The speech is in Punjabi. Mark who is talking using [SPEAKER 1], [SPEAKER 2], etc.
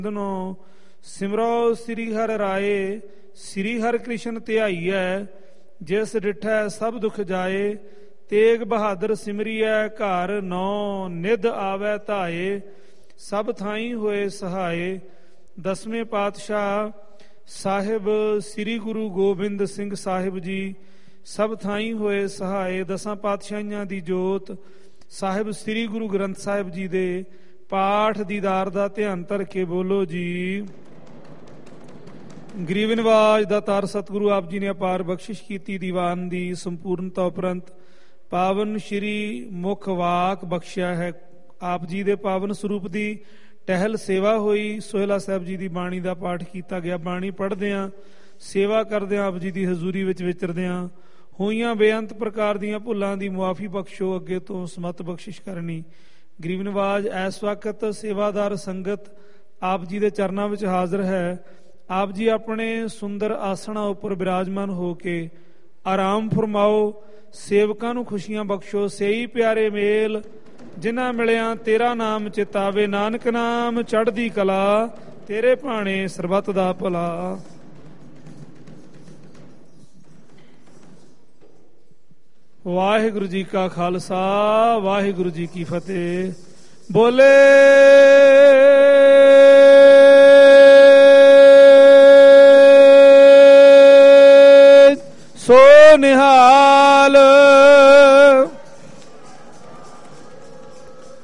[SPEAKER 1] ਸਿਮਰੋ ਸ੍ਰੀ ਹਰਿ ਰਾਏ, ਸ੍ਰੀ ਹਰਿ ਕ੍ਰਿਸ਼ਨ ਧਿਆਈਐ, ਜਿਸ ਡਿਠੈ ਸਭ ਦੁਖ ਜਾਏ। ਤੇਗ ਬਹਾਦਰ ਸਿਮਰੀਐ, ਘਰ ਨੌ ਨਿਧ ਆਵੈ ਧਾਏ, ਸਭ ਥਾਈ ਹੋਏ ਸਹਾਏ। ਦਸਵੇਂ ਪਾਤਸ਼ਾਹ ਸਾਹਿਬ ਸ੍ਰੀ ਗੁਰੂ ਗੋਬਿੰਦ ਸਿੰਘ ਸਾਹਿਬ ਜੀ ਸਭ ਥਾਈ ਹੋਏ ਸਹਾਏ। ਦਸਾਂ ਪਾਤਸ਼ਾਹੀਆਂ ਦੀ ਜੋਤ ਸਾਹਿਬ ਸ੍ਰੀ ਗੁਰੂ ਗ੍ਰੰਥ ਸਾਹਿਬ ਜੀ ਦੇ ਪਾਠ ਦੀਦਾਰ ਦਾ ਧਿਆਨ ਧਰ ਕੇ ਬੋਲੋ ਜੀ। ਗਰੀਬ ਨਿਵਾਜ ਦਾ ਤਾਰ ਸਤਿਗੁਰੂ ਆਪ ਜੀ ਨੇ ਅਪਾਰ ਬਖਸ਼ਿਸ਼ ਕੀਤੀ। ਦੀਵਾਨ ਦੀ ਸੰਪੂਰਨਤਾ ਉਪਰੰਤ ਪਾਵਨ ਸ਼੍ਰੀ ਮੁਖ ਵਾਕ ਬਖਸ਼ਿਆ ਹੈ। ਆਪ ਜੀ ਦੇ ਪਾਵਨ ਸਰੂਪ ਦੀ ਟਹਿਲ ਸੇਵਾ ਹੋਈ। ਸੋਹਿਲਾ ਸਾਹਿਬ ਜੀ ਦੀ ਬਾਣੀ ਦਾ ਪਾਠ ਕੀਤਾ ਗਿਆ। ਬਾਣੀ ਪੜ੍ਹਦਿਆਂ, ਸੇਵਾ ਕਰਦਿਆਂ, ਆਪ ਜੀ ਦੀ ਹਜ਼ੂਰੀ ਵਿੱਚ ਵਿਚਰਦਿਆਂ ਹੋਈਆਂ ਬੇਅੰਤ ਪ੍ਰਕਾਰ ਦੀਆਂ ਭੁੱਲਾਂ ਦੀ ਮੁਆਫੀ ਬਖਸ਼ੋ, ਅੱਗੇ ਤੋਂ ਸਮਤ ਬਖਸ਼ਿਸ਼ ਕਰਨੀ। ਗਰੀਬ ਨਿਵਾਜ ਇਸ ਵਕਤ ਸੇਵਾਦਾਰ ਸੰਗਤ ਆਪ ਜੀ ਦੇ ਚਰਨਾਂ ਵਿੱਚ ਹਾਜ਼ਰ ਹੈ। ਆਪ ਜੀ ਆਪਣੇ ਸੁੰਦਰ ਆਸਣਾਂ ਉੱਪਰ ਬਿਰਾਜਮਾਨ ਹੋ ਕੇ ਆਰਾਮ ਫਰਮਾਓ। ਸੇਵਕਾਂ ਨੂੰ ਖੁਸ਼ੀਆਂ ਬਖਸ਼ੋ। ਸੇਈ ਪਿਆਰੇ ਮੇਲ ਜਿਨ੍ਹਾਂ ਮਿਲਿਆਂ ਤੇਰਾ ਨਾਮ ਚਿਤਾਵੇ, ਨਾਨਕ ਨਾਮ ਚੜ੍ਹਦੀ ਕਲਾ, ਤੇਰੇ ਭਾਣੇ ਸਰਬੱਤ ਦਾ ਭਲਾ। ਵਾਹਿਗੁਰੂ ਜੀ ਕਾ ਖਾਲਸਾ, ਵਾਹਿਗੁਰੂ ਜੀ ਕੀ ਫਤਿਹ। ਬੋਲੇ ਸੋ ਨਿਹਾਲ।